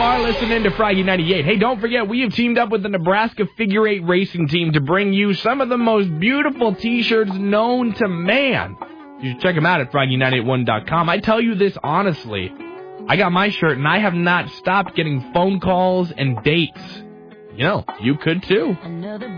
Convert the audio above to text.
are listening to Froggy 98. Hey, don't forget, we have teamed up with the Nebraska Figure 8 Racing Team to bring you some of the most beautiful T-shirts known to man. You should check them out at Froggy981.com. I tell you this honestly. I got my shirt, and I have not stopped getting phone calls and dates. You know, you could too.